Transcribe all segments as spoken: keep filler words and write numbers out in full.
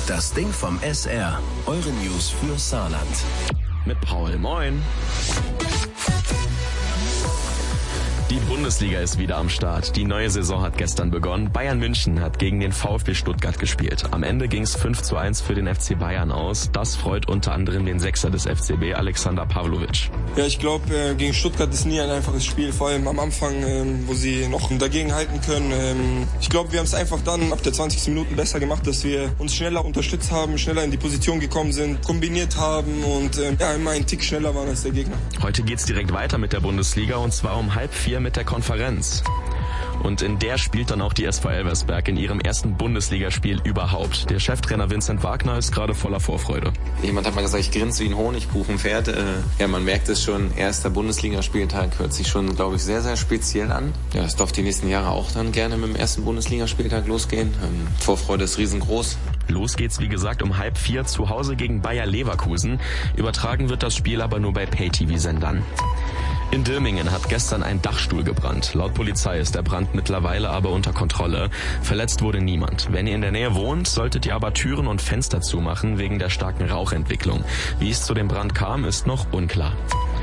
Das Ding vom S R. Eure News für Saarland. Mit Paul. Moin. Die Bundesliga ist wieder am Start. Die neue Saison hat gestern begonnen. Bayern München hat gegen den VfB Stuttgart gespielt. Am Ende ging es fünf zu eins für den F C Bayern aus. Das freut unter anderem den Sechser des F C B, Alexander Pavlovic. Ja, ich glaube, gegen Stuttgart ist nie ein einfaches Spiel, vor allem am Anfang, wo sie noch dagegen halten können. Ich glaube, wir haben es einfach dann ab der zwanzigsten Minute besser gemacht, dass wir uns schneller unterstützt haben, schneller in die Position gekommen sind, kombiniert haben und ja, immer einen Tick schneller waren als der Gegner. Heute geht's direkt weiter mit der Bundesliga und zwar um halb vier mit der Konferenz. Und in der spielt dann auch die S V Elversberg in ihrem ersten Bundesligaspiel überhaupt. Der Cheftrainer Vincent Wagner ist gerade voller Vorfreude. Jemand hat mal gesagt, ich grinse wie ein Honigkuchenpferd. Äh, ja, man merkt es schon, erster Bundesligaspieltag hört sich schon, glaube ich, sehr, sehr speziell an. Ja, es darf die nächsten Jahre auch dann gerne mit dem ersten Bundesligaspieltag losgehen. Ähm, Vorfreude ist riesengroß. Los geht's, wie gesagt, um halb vier zu Hause gegen Bayer Leverkusen. Übertragen wird das Spiel aber nur bei Pay-T V-Sendern. In Dülmingen hat gestern ein Dachstuhl gebrannt. Laut Polizei ist der Brand mittlerweile aber unter Kontrolle. Verletzt wurde niemand. Wenn ihr in der Nähe wohnt, solltet ihr aber Türen und Fenster zumachen wegen der starken Rauchentwicklung. Wie es zu dem Brand kam, ist noch unklar.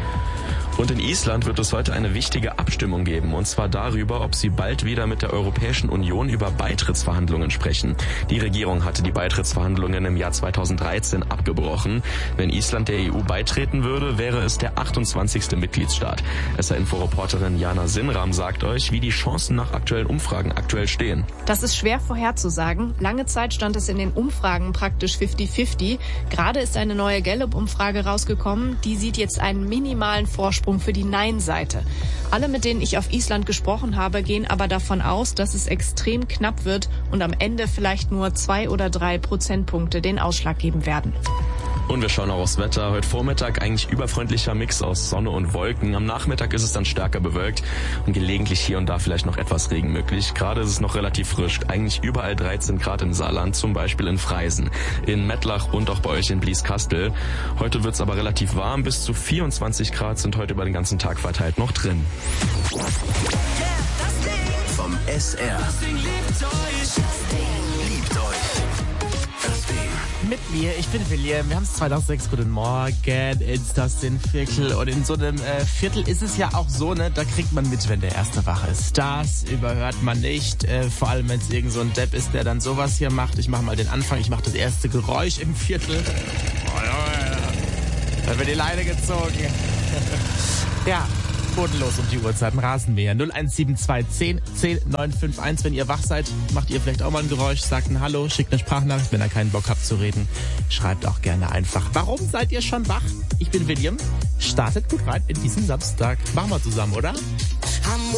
Und in Island wird es heute eine wichtige Abstimmung geben, und zwar darüber, ob sie bald wieder mit der Europäischen Union über Beitrittsverhandlungen sprechen. Die Regierung hatte die Beitrittsverhandlungen im Jahr zweitausenddreizehn abgebrochen. Wenn Island der E U beitreten würde, wäre es der achtundzwanzigste Mitgliedsstaat. S R-Info-Reporterin Jana Sinram sagt euch, wie die Chancen nach aktuellen Umfragen aktuell stehen. Das ist schwer vorherzusagen. Lange Zeit stand es in den Umfragen praktisch fifty fifty. Gerade ist eine neue Gallup-Umfrage rausgekommen. Die sieht jetzt einen minimalen Vorsprung für die Nein-Seite. Alle, mit denen ich auf Island gesprochen habe, gehen aber davon aus, dass es extrem knapp wird und am Ende vielleicht nur zwei oder drei Prozentpunkte den Ausschlag geben werden. Und wir schauen auch aufs Wetter. Heute Vormittag eigentlich überfreundlicher Mix aus Sonne und Wolken. Am Nachmittag ist es dann stärker bewölkt und gelegentlich hier und da vielleicht noch etwas Regen möglich. Gerade ist es noch relativ frisch. Eigentlich überall dreizehn Grad im Saarland, zum Beispiel in Freisen, in Mettlach und auch bei euch in Blieskastel. Heute wird es aber relativ warm. Bis zu vierundzwanzig Grad sind heute über den ganzen Tag verteilt noch drin. Vom S R. Liebt euch. Das Ding. Mit mir, ich bin William, wir haben es zwei nach sechs, guten Morgen, ins das den Viertel. Und in so einem äh, Viertel ist es ja auch so, ne, da kriegt man mit, wenn der Erste wach ist. Das überhört man nicht, äh, vor allem wenn es irgend so ein Depp ist, der dann sowas hier macht. Ich mache mal den Anfang, ich mache das erste Geräusch im Viertel. Oh, ja, ja. Dann wird die Leine gezogen. Ja. Bodenlos um die Uhrzeiten Rasenmäher. null eins sieben zwei zehn zehn neun fünf eins. Wenn ihr wach seid, macht ihr vielleicht auch mal ein Geräusch, sagt ein Hallo, schickt eine Sprachnachricht. Wenn ihr keinen Bock habt zu reden, schreibt auch gerne einfach. Warum seid ihr schon wach? Ich bin William. Startet gut rein in diesen Samstag. Machen wir zusammen, oder?